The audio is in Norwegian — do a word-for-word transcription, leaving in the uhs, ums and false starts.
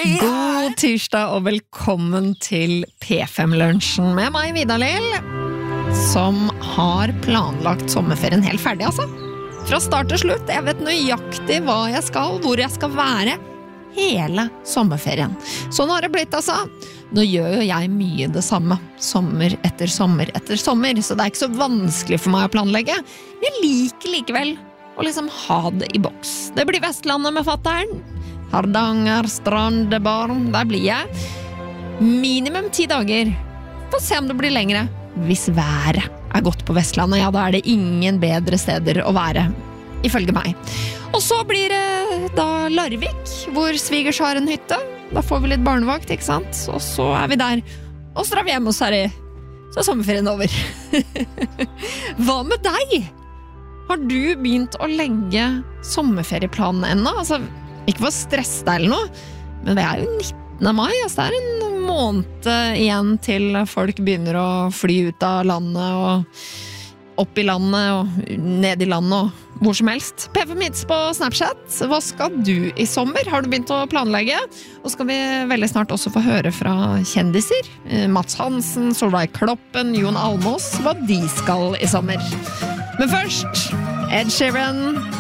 God tirsdag og velkommen til P fem-lunsjen med meg, Vidar-Lill, som har planlagt sommerferien helt ferdig, altså. Fra start til slutt, jeg vet nøyaktig hva jeg skal, hvor jeg skal være hele sommerferien. Sånn har det blitt, altså. Nå gjør jo jeg mye det samme, sommer etter sommer etter sommer, så det er ikke så vanskelig for meg å planlegge. Men jeg liker likevel å liksom ha det i boks. Det blir Vestlandet med fatteren. Hardanger, Strandebarn, der blir jeg. Minimum ti dager. Få se om det blir lengre. Hvis været er godt på Vestlandet, ja, da er det ingen bedre steder å være, ifølge meg. Og så blir det da Larvik, hvor svigers har en hytte. Da får vi litt barnevakt, ikke sant? Og så er vi der. Og så drar vi hjem hos Harry. Så er sommerferien over. Hva med deg? Har du begynt å legge sommerferieplanen ennå? Altså, ikke for å stresse deg eller noe, men det er jo nittende mai, altså det er en måned igjen til folk begynner å fly ut av landet og opp i landet og ned i landet og hvor som helst. P fem Hits på Snapchat. Hva skal du i sommer? Har du begynt å planlegge? Og skal vi veldig snart også få høre fra kjendiser. Mats Hansen, Solveig Kloppen, Jon Almaas, hva de skal i sommer. Men først, Ed Sheeran.